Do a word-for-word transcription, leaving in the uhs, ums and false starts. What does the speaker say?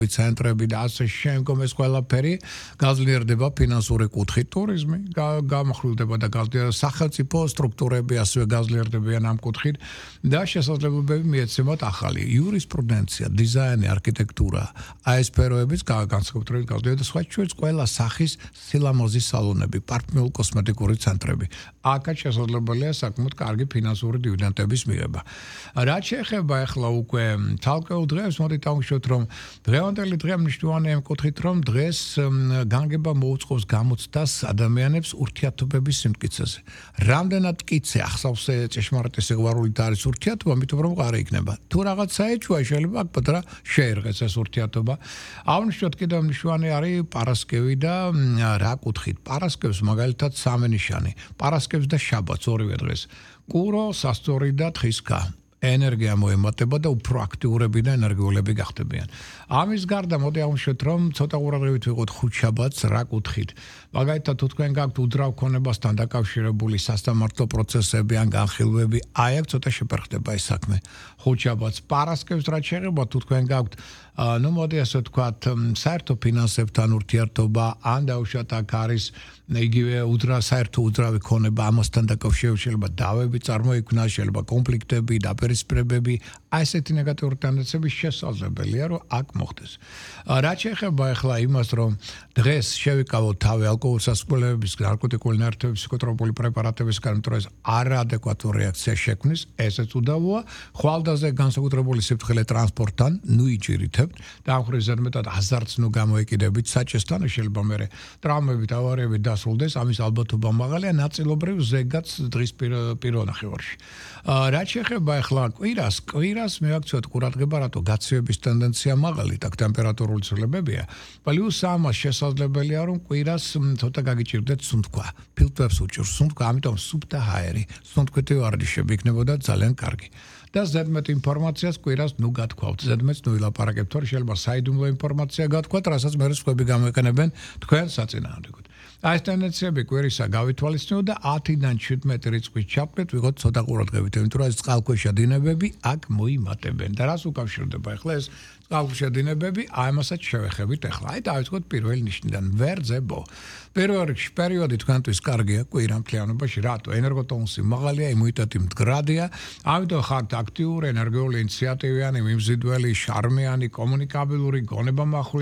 ცენტრები და ასე შემდგომ ეს ყველაფერი გაძლიერდება ფინანსური კუთხით, ტურიზმი გამახვილდება და გაძლიერდება სახელმწიფო სტრუქტურები ასევე გაძლიერდებიან ამ კუთხით და შესაძლებლობები მიეცემათ ახალი იურისპრუდენცია, დიზაინი, არქიტექტურა, აი ეს სფეროების განსაკუთრებით გაძლიერდა სხვა ჩვენს ყველა სახის სილამაზის სალონები, პარტნიორული კოსმეტიკური ცენტრები. აქაც შესაძლებელია საკმაოდ კარგი ფინანსური დივიდენდების მიღება. რაც შეეხება ახლა უკვე თალკეულ დღეს, მოდით დავუშვათ რომ დღევანდელი დღე მნიშვნელოვანია იმ კუთხით, რომ დღეს განგება მოუწყობს გამოცდას ადამიანებს ურთიერთობების სიმტკიცეზე. რამდენად მტკიცე ახსავს ჭეშმარიტი სიყვარულით არის ურთიერთობა, მით უმეტეს არ იქნება. თუ რაღაცა ეჭვია, შეიძლება აქ პატარა შეერღეს ეს ურთიერთობა. აღნიშნოთ კიდევ მნიშვნელოვანი არის პარასკევი და რა კუთხით. პარასკევს მაგალითად სამი ნიშანი. პარასკევს და შაბათს ორივე დღეს. კურო, სასწორი და თხისქა. ენერგია მოემატება და უფრო აქტიურები და ენერგიულები გახდებიან. ამის გარდა მოდი ავუშვათ რომ ცოტა ყურადღებით ვიყოთ ხუთშაბათს რა კუთხით. მაგალითად თუ თქვენ გაქვთ უძრავ ქონებასთან დაკავშირებული სასამართლო პროცესები ან განხილვები, აი აქ ცოტა შეფერხდება ეს საქმე. ხუთშაბათს პარასკევს რაც შეეხება თუ თქვენ გაქვთ ну მოდი ასე ვთქვათ საერთო ფინანსებთან ურთიერთობა ან დაუშვათ აქ არის იგივე უძრავ საერთო უძრავი ქონება ამასთან დაკავშირებით შეიძლება დავები წარმოიქმნას, შეიძლება კონფლიქტები, დაპირისპირებები, აი ესეთი ნეგატიური ტენდენციები შესაძლებელია რომ აქ მოხდეს. რაც შეეხება ახლა იმას რომ დღეს შევიკავოთ თავი ალკოჰოლსასკოლების, ნარკოტიკული ნივთების, ფსიქოტროპული პრეპარატების განმტვრეს არაადეკვატური რეაქცია შექმნის, ესეც უდავოა. ხვალდაზე განსაკუთრებული სიფრთხილე ტრანსპორტთან, ნუ იჭირითებთ და ამ ხრივ ზედმეტად აზარტს ნუ გამოიკიდებით საჭესთან, შეიძლება მე ტრავმებით, ავარიებით დასრულდეს, ამის ალბათობა მაღალია, ნაწილობრივ ზეგაც დღის პირველ ნახევარში. რაც შეეხება ახლა კვირას, კვირას მე ვაქცევთ ყურადღება, რატო გაცივების ტენდენცია მაღალი, აქ ტემპერატურული ცვლილებებია. პლუს ამას შესაძლებელია რომ კვირას ცოტა გაგიჭირდეთ სუნთქვა. ფილტვებს უჭირს სუნთქვა, ამიტომ სუფთა ჰაერი, სუნთქვითი ვარდიშები იქნებოდა ძალიან კარგი. და ზედმეტ ინფორმაციას კვირას ნუ გათქვავთ. ზედმეტს ნუ ვილაპარაკებთ, თორე შეიძლება საიდუმლო ინფორმაცია გათქვათ, რასაც მე სხვები გამოიყენებენ თქვენ საწინააღმდეგოდ. აი ეს ტენდენციები კვირისა გავითვალისწინოთ და ათიდან შვიდმეტი რიცხვის ჩაფრეთ ვიღოთ ცოტა ყურადღებით, იმიტომ რომ ეს წყალქვეშა დინებები აქ მოიმატებენ. და რას უკავშირდება ახლა ეს წყალქვეშა დინებები? აი ამასაც შევეხებით ახლა. აი დავიწყოთ პირველი ნიშნიდან ვერძებო. პირველ რიგში პერიოდი თქვენთვის კარგია კვირა მთლიანობაში, რატო? ენერგოტონუსი მაღალია, იმუნიტეტი მდგრადია, ამიტომ ხართ აქტიური, ენერგიული, ინიციატივიანი, მიმზიდველი, შარმიანი, კომუნიკაბელური, გონებამახვილი